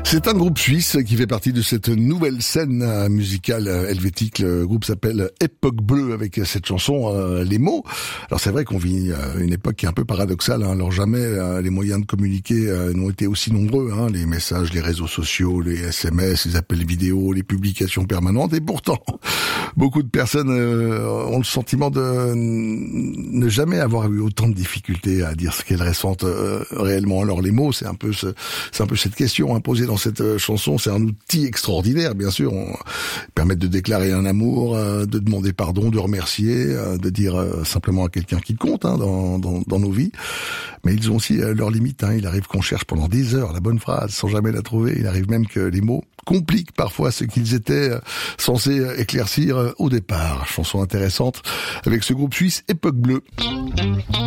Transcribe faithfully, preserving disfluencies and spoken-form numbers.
C'est un groupe suisse qui fait partie de cette nouvelle scène musicale helvétique. Le groupe s'appelle Époque Bleue avec cette chanson euh, Les Mots. Alors c'est vrai qu'on vit euh, une époque qui est un peu paradoxale. Hein. Alors jamais euh, les moyens de communiquer euh, n'ont été aussi nombreux. Hein. Les messages, les réseaux sociaux, les S M S, les appels vidéo, les publications permanentes. Et pourtant, beaucoup de personnes euh, ont le sentiment de ne jamais avoir eu autant de difficultés à dire ce qu'elles ressentent euh, réellement. Alors les mots, c'est un peu ce, c'est un peu cette question hein, posée dans cette chanson. C'est un outil extraordinaire, bien sûr. On permet de déclarer un amour, euh, de demander pardon, de remercier, euh, de dire euh, simplement à quelqu'un qui compte hein, dans, dans, dans nos vies. Mais ils ont aussi euh, leurs limites. Hein. Il arrive qu'on cherche pendant des heures la bonne phrase sans jamais la trouver. Il arrive même que les mots compliquent parfois ce qu'ils étaient euh, censés euh, éclaircir euh, au départ. Chanson intéressante avec ce groupe suisse Époque Bleue.